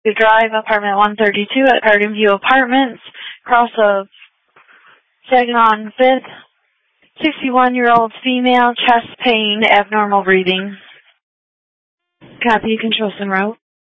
Drive, apartment 132 at Garden View Apartments, cross of Saginaw 5th. 61-year-old female, chest pain, abnormal breathing. Copy, Control Center.